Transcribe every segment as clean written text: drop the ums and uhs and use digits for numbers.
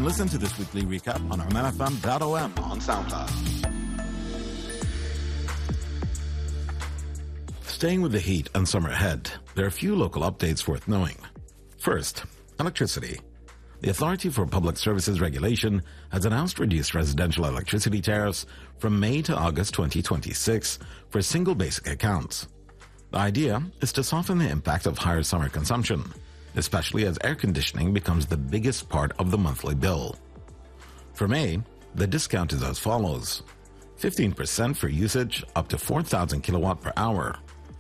listen to this weekly recap on OmanFM.om on SoundCloud. Staying with the heat and summer ahead, there are a few local updates worth knowing. First, electricity. The Authority for Public Services Regulation has announced reduced residential electricity tariffs from May to August 2026 for single basic accounts. The idea is to soften the impact of higher summer consumption, especially as air conditioning becomes the biggest part of the monthly bill. For May, the discount is as follows: 15% for usage up to 4,000 kilowatt per hour,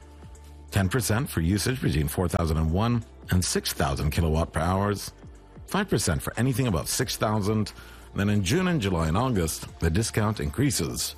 10% for usage between 4,001 and 6,000 kilowatt per hours, 5% for anything above 6,000. Then in June and July and August, the discount increases: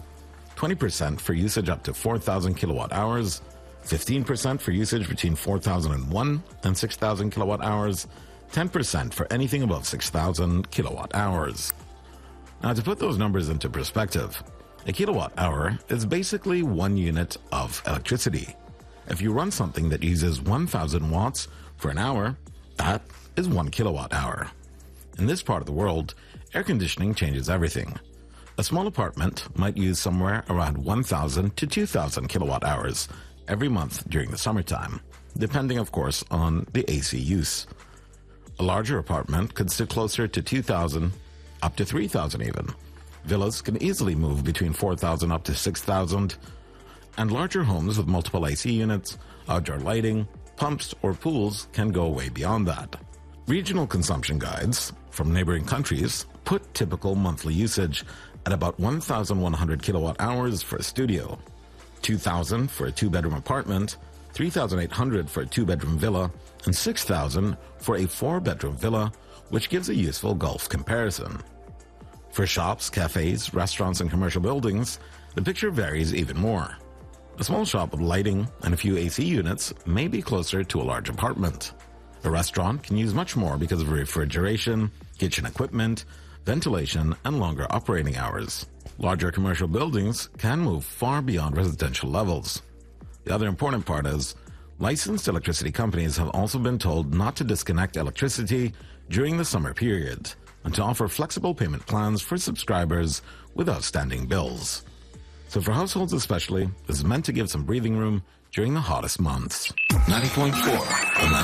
20% for usage up to 4,000 kilowatt hours, 15% for usage between 4,001 and 6,000 kilowatt hours, 10% for anything above 6,000 kilowatt hours. Now, to put those numbers into perspective, a kilowatt hour is basically 1 unit of electricity. If you run something that uses 1,000 watts for an hour, that is 1 kilowatt hour. In this part of the world, air conditioning changes everything. A small apartment might use somewhere around 1,000 to 2,000 kilowatt hours every month during the summertime, depending, of course, on the AC use. A larger apartment could sit closer to 2,000, up to 3,000 even. Villas can easily move between 4,000 up to 6,000, and larger homes with multiple AC units, outdoor lighting, pumps, or pools can go way beyond that. Regional consumption guides from neighboring countries put typical monthly usage at about 1,100 kilowatt hours for a studio, 2,000 for a two-bedroom apartment, 3,800 for a two-bedroom villa, and 6,000 for a four-bedroom villa, which gives a useful Gulf comparison. For shops, cafes, restaurants, and commercial buildings, the picture varies even more. A small shop with lighting and a few AC units may be closer to a large apartment. A restaurant can use much more because of refrigeration, kitchen equipment, ventilation, and longer operating hours. Larger commercial buildings can move far beyond residential levels. The other important part is, licensed electricity companies have also been told not to disconnect electricity during the summer period and to offer flexible payment plans for subscribers with outstanding bills. So for households especially, this is meant to give some breathing room during the hottest months. 90.4